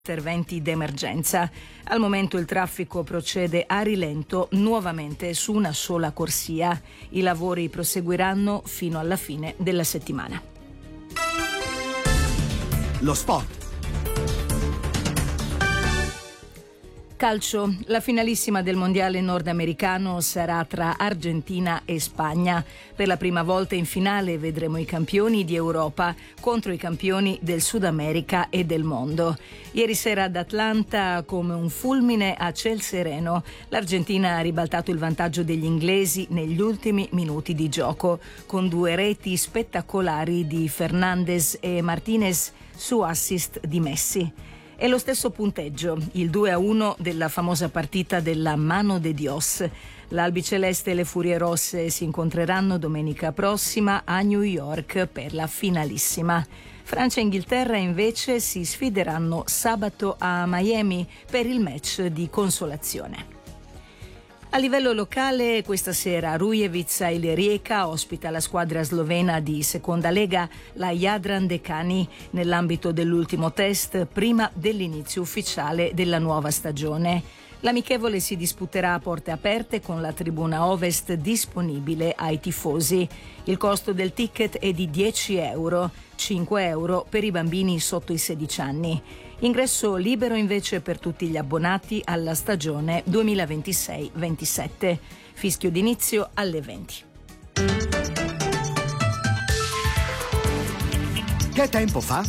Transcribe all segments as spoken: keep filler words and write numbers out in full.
interventi d'emergenza. Al momento il traffico procede a rilento nuovamente su una sola corsia. I lavori proseguiranno fino alla fine della settimana. Lo sport. Calcio. La finalissima del mondiale nordamericano sarà tra Argentina e Spagna. Per la prima volta in finale vedremo i campioni di Europa contro i campioni del Sud America e del mondo. Ieri sera ad Atlanta, come un fulmine a ciel sereno, l'Argentina ha ribaltato il vantaggio degli inglesi negli ultimi minuti di gioco, con due reti spettacolari di Fernandes e Martinez su assist di Messi. È lo stesso punteggio, il due a uno della famosa partita della Mano de Dios. L'albiceleste e le Furie Rosse si incontreranno domenica prossima a New York per la finalissima. Francia e Inghilterra invece si sfideranno sabato a Miami per il match di consolazione. A livello locale, questa sera Rujevica il Rijeka ospita la squadra slovena di seconda lega, la Jadran Decani, nell'ambito dell'ultimo test prima dell'inizio ufficiale della nuova stagione. L'amichevole si disputerà a porte aperte con la tribuna ovest disponibile ai tifosi. Il costo del ticket è di dieci euro, cinque euro per i bambini sotto i sedici anni. Ingresso libero invece per tutti gli abbonati alla stagione duemilaventisei ventisette. Fischio d'inizio alle venti. Che tempo fa?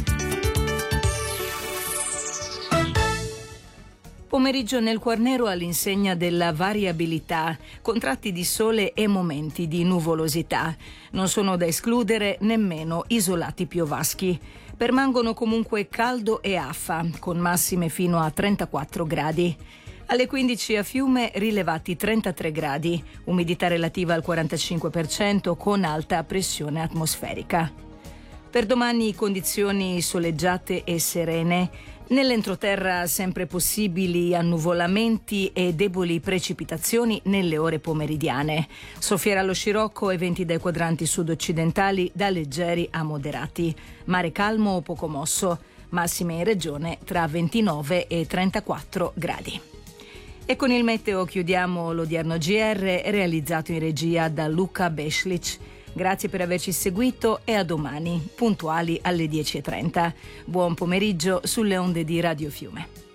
Pomeriggio nel Quarnero all'insegna della variabilità, con tratti di sole e momenti di nuvolosità. Non sono da escludere nemmeno isolati piovaschi. Permangono comunque caldo e affa, con massime fino a trentaquattro gradi. Alle quindici a Fiume rilevati trentatré gradi, umidità relativa al quarantacinque per cento con alta pressione atmosferica. Per domani condizioni soleggiate e serene. Nell'entroterra sempre possibili annuvolamenti e deboli precipitazioni nelle ore pomeridiane. Soffierà lo scirocco e venti dai quadranti sud-occidentali da leggeri a moderati. Mare calmo o poco mosso. Massime in regione tra ventinove e trentaquattro gradi. E con il meteo chiudiamo l'odierno G R realizzato in regia da Luca Beslic. Grazie per averci seguito e a domani, puntuali alle dieci e trenta. Buon pomeriggio sulle onde di Radio Fiume.